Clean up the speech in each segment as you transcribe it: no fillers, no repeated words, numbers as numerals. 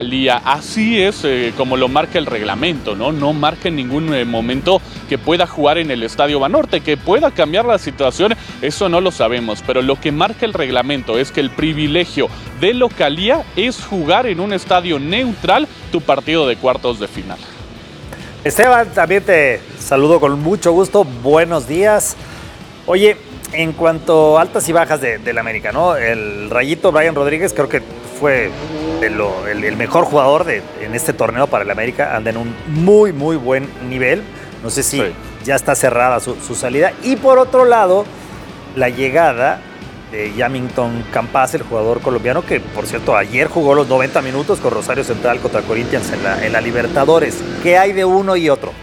Así es como lo marca el reglamento, ¿no? No marca en ningún momento que pueda jugar en el Estadio Banorte, que pueda cambiar la situación, eso no lo sabemos, pero lo que marca el reglamento es que el privilegio de localía es jugar en un estadio neutral tu partido de cuartos de final. Esteban, también te saludo con mucho gusto, buenos días. Oye, en cuanto a altas y bajas del América, ¿no? El Rayito Brian Rodríguez creo que fue el mejor jugador en este torneo para el América, anda en un muy buen nivel. No sé si ya está cerrada su salida. Y por otro lado, la llegada de Yamilton Campas, el jugador colombiano, que por cierto ayer jugó los 90 minutos con Rosario Central contra Corinthians en la Libertadores. ¿Qué hay de uno y otro?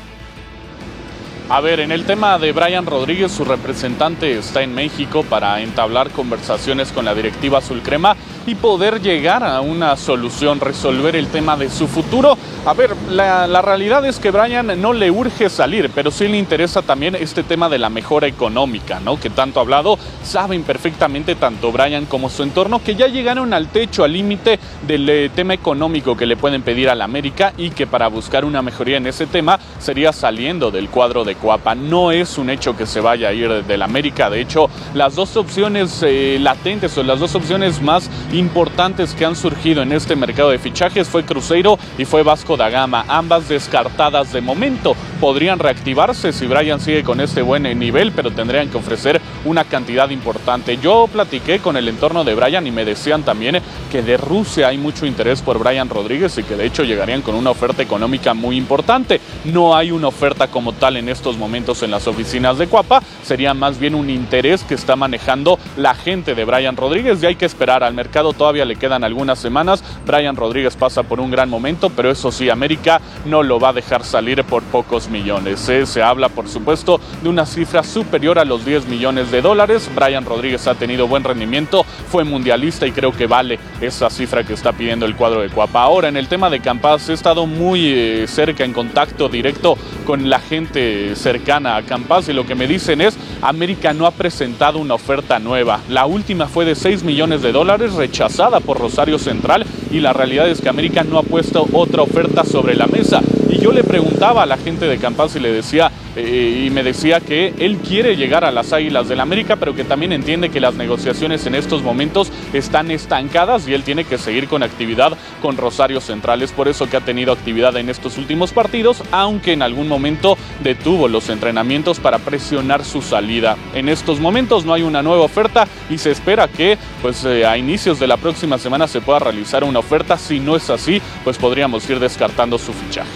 A ver, en el tema de Brian Rodríguez, su representante está en México para entablar conversaciones con la directiva azulcrema y poder llegar a una solución, resolver el tema de su futuro. A ver, la realidad es que Brian no le urge salir, pero sí le interesa también este tema de la mejora económica, ¿no? Que tanto ha hablado, saben perfectamente tanto Brian como su entorno que ya llegaron al techo, al límite del tema económico que le pueden pedir al América y que para buscar una mejoría en ese tema sería saliendo del cuadro de Cuapa. No es un hecho que se vaya a ir del América, de hecho, las dos opciones latentes o las dos opciones más importantes que han surgido en este mercado de fichajes fue Cruzeiro y fue Vasco da Gama, ambas descartadas de momento. Podrían reactivarse si Brian sigue con este buen nivel, pero tendrían que ofrecer una cantidad importante. Yo platiqué con el entorno de Brian y me decían también que de Rusia hay mucho interés por Brian Rodríguez y que de hecho llegarían con una oferta económica muy importante. No hay una oferta como tal en estos momentos en las oficinas de Cuapa, sería más bien un interés que está manejando la gente de Brian Rodríguez y hay que esperar al mercado. Todavía le quedan algunas semanas. Brian Rodríguez pasa por un gran momento, pero eso sí, América no lo va a dejar salir por pocos millones. Se habla, por supuesto, de una cifra superior a los 10 millones de dólares. Brian Rodríguez ha tenido buen rendimiento, fue mundialista y creo que vale esa cifra que está pidiendo el cuadro de Cuapa. Ahora, en el tema de Campas, he estado muy cerca, en contacto directo con la gente cercana a Campas y lo que me dicen es, América no ha presentado una oferta nueva. La última fue de 6 millones de dólares, rechazada por Rosario Central, y la realidad es que América no ha puesto otra oferta sobre la mesa. Y yo le preguntaba a la gente de Campas y le decía, y me decía que él quiere llegar a las Águilas del América, pero que también entiende que las negociaciones en estos momentos están estancadas y él tiene que seguir con actividad con Rosario Central. Es por eso que ha tenido actividad en estos últimos partidos, aunque en algún momento detuvo los entrenamientos para presionar su salida. En estos momentos no hay una nueva oferta y se espera que a inicios de la próxima semana se pueda realizar una oferta. Si no es así, pues podríamos ir descartando su fichaje.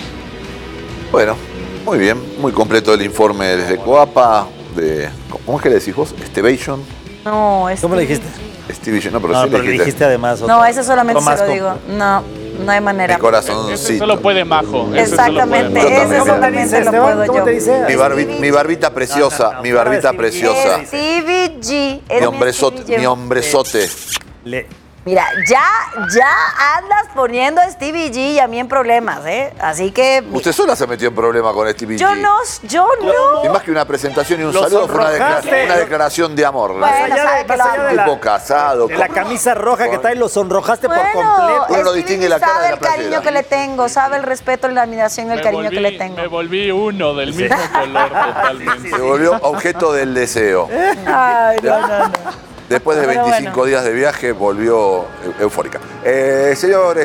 Bueno, muy bien, muy completo el informe desde Coapa, ¿cómo es que le decís vos? Estevation. No, ¿Cómo le dijiste? Estevation, no, pero No, sí pero le dijiste además. No, ese solamente se lo digo. No hay manera. Mi corazoncito. Ese solo puede Majo. Exactamente, ese solamente lo puedo yo. ¿Cómo te dice? Mi barbita preciosa, mi barbita preciosa. Stevie G. Mi hombrezote. Mira, ya andas poniendo a Stevie G y a mí en problemas, ¿eh? Así que... Usted sola se metió en problema con Stevie G. Yo no. Y más que una presentación y un Lo saludo, fue sonrojaste. una declaración de amor. Bueno, sabe que lo amo. Tipo casado. De la camisa roja que trae, lo sonrojaste por Bueno, completo. Uno no distingue la cara sabe de la el cariño playera. que le tengo, sabe el respeto, la admiración y el cariño que le tengo. Me volví uno del mismo color totalmente. Se volvió objeto del deseo. Ay, no. Después de Pero 25 días de viaje, volvió eufórica. Señor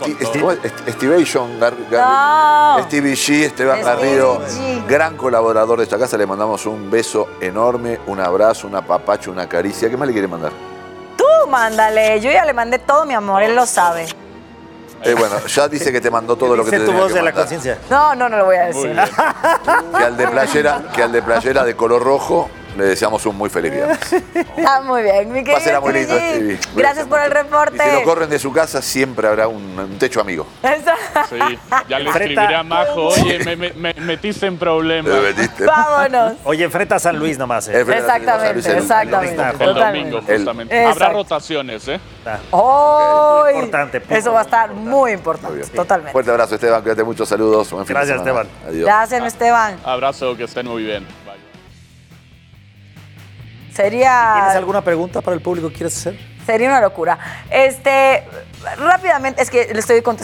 Estevation, No. Stevie G, Esteban Stevie Garrido, G. gran colaborador de esta casa, le mandamos un beso enorme, un abrazo, un apapacho, una caricia. ¿Qué más le quiere mandar? Tú mándale, yo ya le mandé todo mi amor, él lo sabe. Bueno, ya dice que te mandó todo lo que te Dice tu tenía voz que de la mandar. conciencia. No lo voy a decir. Que al de playera de color rojo le deseamos un muy feliz viernes. Está muy bien, mi querido Pásela muy lindo, Stevie G. Stevie. Gracias por el reporte. Y si lo corren de su casa, siempre habrá un techo amigo. Sí, ya le escribiré a Majo, oye, me metiste en problemas. ¿Me metiste? Vámonos. Oye, enfrenta a San Luis nomás. Exactamente. El domingo, justamente. Exacto. Habrá rotaciones, ¿eh? ¡Ay! Importante. Eso va a estar muy importante, Muy bien. totalmente. Fuerte abrazo, Esteban. Cuídate mucho. Saludos. Buen fin de Gracias, semana. Esteban. Adiós. Gracias, mi Esteban. Abrazo, que estén muy bien. Bye. Sería... ¿Tienes alguna pregunta para el público que quieras hacer? Sería una locura. Rápidamente, es que le estoy contestando